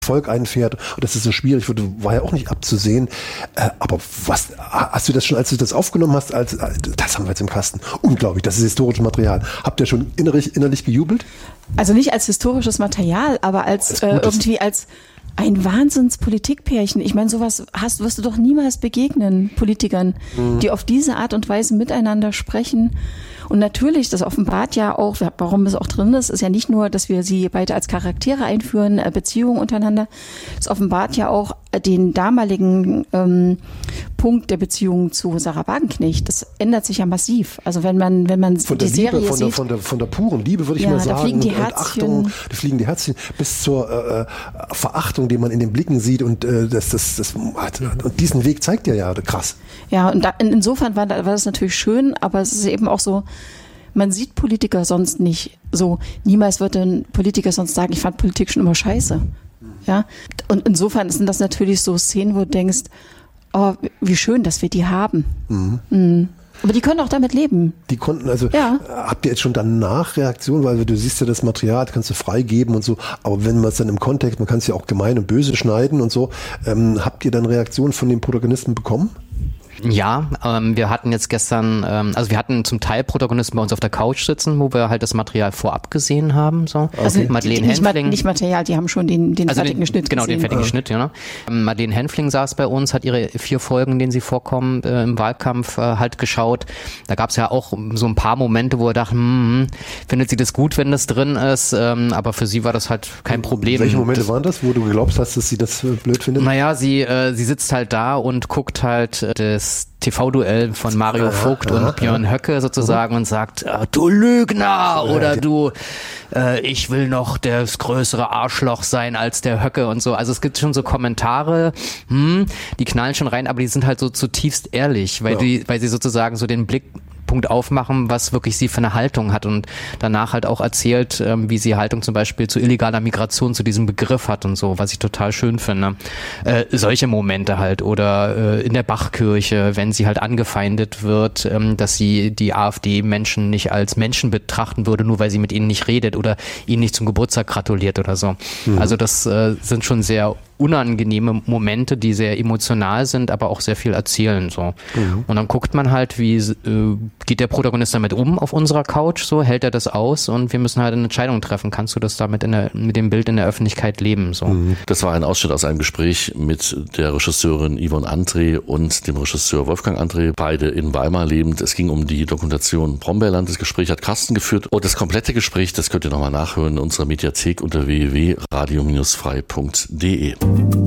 Volk einfährt und dass es so schwierig wird, war ja auch nicht abzusehen. Aber was hast du das schon, als du das aufgenommen hast, das haben wir jetzt im Kasten. Unglaublich, das ist historisches Material. Habt ihr schon innerlich gejubelt? Also nicht als historisches Material, aber als irgendwie als ein Wahnsinns-Politikpärchen. Ich meine, sowas wirst du doch niemals begegnen, Politikern, die auf diese Art und Weise miteinander sprechen. Und natürlich, das offenbart ja auch, warum es auch drin ist ja nicht nur, dass wir sie beide als Charaktere einführen, Beziehungen untereinander. Es offenbart ja auch den damaligen Punkt der Beziehung zu Sarah Wagenknecht. Das ändert sich ja massiv. Also wenn man von die der Liebe, Serie sieht, von der puren Liebe, würde ich mal sagen, da fliegen die und Herzchen. Achtung, da fliegen die Herzchen bis zur Verachtung, die man in den Blicken sieht und und diesen Weg zeigt ja krass. Ja, und insofern war das natürlich schön, aber es ist eben auch so, man sieht Politiker sonst nicht so. Niemals wird ein Politiker sonst sagen, ich fand Politik schon immer scheiße. Ja, und insofern sind das natürlich so Szenen, wo du denkst, oh, wie schön, dass wir die haben. Aber die können auch damit leben. Die konnten, habt ihr jetzt schon danach Reaktionen, weil du siehst ja das Material, das kannst du freigeben und so, aber wenn man es dann im Kontext, man kann es ja auch gemein und böse schneiden und so, habt ihr dann Reaktionen von den Protagonisten bekommen? Ja, wir hatten jetzt gestern, wir hatten zum Teil Protagonisten bei uns auf der Couch sitzen, wo wir halt das Material vorab gesehen haben. So. Also Madeleine Hänfling. Nicht Material, die haben schon den fertigen Schnitt Genau, gesehen. den fertigen Schnitt, ja. Madeleine Hänfling saß bei uns, hat ihre 4 Folgen, in denen sie vorkommen, im Wahlkampf halt geschaut. Da gab es ja auch so ein paar Momente, wo er dachte, findet sie das gut, wenn das drin ist, aber für sie war das halt kein Problem. Welche Momente waren das, wo du geglaubt hast, dass sie das blöd findet? Naja, sie sitzt halt da und guckt halt das TV-Duell von Mario Vogt und Björn Höcke sozusagen und sagt, du Lügner oder ich will noch das größere Arschloch sein als der Höcke und so. Also es gibt schon so Kommentare, die knallen schon rein, aber die sind halt so zutiefst ehrlich, weil sie sozusagen so den Blickpunkt aufmachen, was wirklich sie für eine Haltung hat und danach halt auch erzählt, wie sie Haltung zum Beispiel zu illegaler Migration, zu diesem Begriff hat und so, was ich total schön finde. Solche Momente halt oder in der Bachkirche, wenn sie halt angefeindet wird, dass sie die AfD-Menschen nicht als Menschen betrachten würde, nur weil sie mit ihnen nicht redet oder ihnen nicht zum Geburtstag gratuliert oder so. Also das sind schon sehr unangenehme Momente, die sehr emotional sind, aber auch sehr viel erzählen. So. Und dann guckt man halt, wie geht der Protagonist damit um auf unserer Couch, so hält er das aus und wir müssen halt eine Entscheidung treffen. Kannst du das damit mit dem Bild in der Öffentlichkeit leben? So. Das war ein Ausschnitt aus einem Gespräch mit der Regisseurin Yvonne André und dem Regisseur Wolfgang André, beide in Weimar lebend. Es ging um die Dokumentation Brombeerland. Das Gespräch hat Carsten geführt und das komplette Gespräch, das könnt ihr nochmal nachhören in unserer Mediathek unter www.radio-frei.de.